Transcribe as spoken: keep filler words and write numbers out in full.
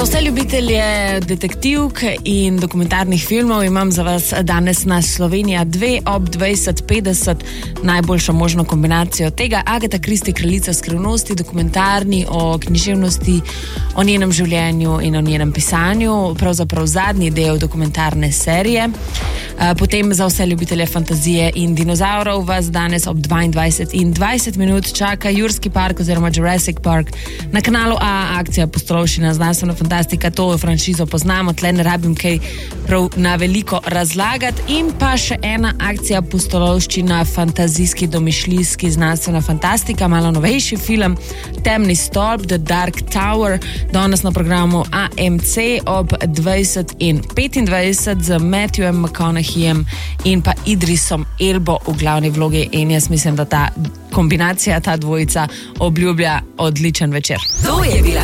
Za vse ljubitelje detektivk in dokumentarnih filmov imam za vas danes na Slovenija dve ob dvajset petdeset najboljšo možno kombinacijo tega. Agatha Christie, Kraljica skrivnosti, dokumentarni o književnosti, o njenem življenju in o njenem pisanju, pravzaprav zadnji del dokumentarne serije. Potem za vse ljubitelje fantazije in dinozaurov vas danes ob dvaindvajset in dvajset minut čaka Jurski park oziroma Jurassic Park na kanalu A, akcija Pustolovščina, znanstvena fantastika, to franšizo poznamo, tle ne rabim kaj prav na veliko razlagati. In pa še ena akcija Pustolovščina, fantazijski, domišljijski, znanstvena fantastika, malo novejši film, Temni stolp, The Dark Tower, danes na programu A M C ob dvajset in petindvajset z Matthewem McConaugheyjem in pa Idrisom Elbo v glavni vlogi, in jaz mislim, da ta kombinacija, ta dvojica obljublja odličen večer. To je bila